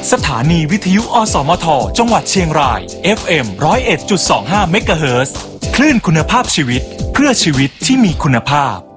สถานีวิทยุอสมทจังหวัดเชียงราย FM 101.25 เมกะเฮิรตซ์คลื่นคุณภาพชีวิตเพื่อชีวิตที่มีคุณภาพ